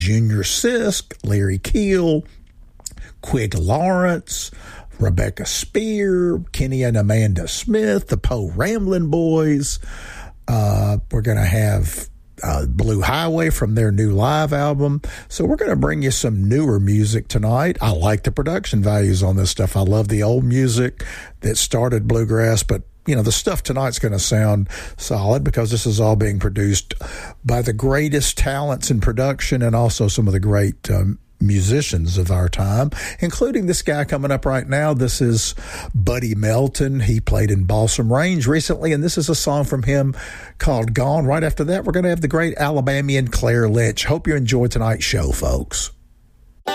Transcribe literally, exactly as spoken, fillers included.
Junior Sisk, Larry Keel, Quig Lawrence, Rebecca Spear, Kenny and Amanda Smith, the Poe Ramblin' Boys. Uh, we're going to have uh, Blue Highway from their new live album. So we're going to bring you some newer music tonight. I like the production values on this stuff. I love the old music that started bluegrass, but you know, the stuff tonight's going to sound solid because this is all being produced by the greatest talents in production and also some of the great um, musicians of our time, including this guy coming up right now. This is Buddy Melton. He played in Balsam Range recently, and this is a song from him called Gone. Right after that, we're going to have the great Alabamian Claire Lynch. Hope you enjoy tonight's show, folks.